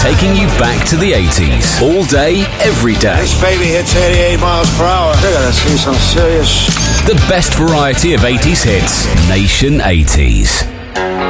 taking you back to the 80s. All day, every day. This baby hits 88 miles per hour. They're gonna see some serious... The best variety of 80s hits. Nation 80s.